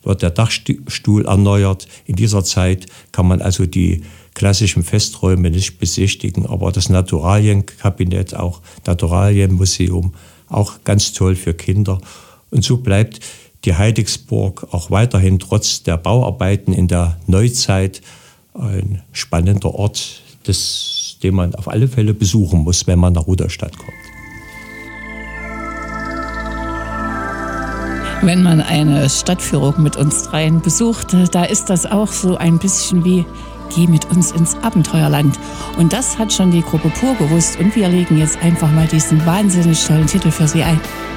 wird der Dachstuhl erneuert. In dieser Zeit kann man also die klassischen Festräume nicht besichtigen, aber das Naturalienkabinett, auch Naturalienmuseum, auch ganz toll für Kinder. Und so bleibt die Heidigsburg auch weiterhin trotz der Bauarbeiten in der Neuzeit ein spannender Ort, den man auf alle Fälle besuchen muss, wenn man nach Rudolstadt kommt. Wenn man eine Stadtführung mit uns dreien besucht, da ist das auch so ein bisschen wie Geh mit uns ins Abenteuerland. Und das hat schon die Gruppe Pur gewusst. Und wir legen jetzt einfach mal diesen wahnsinnig tollen Titel für Sie ein.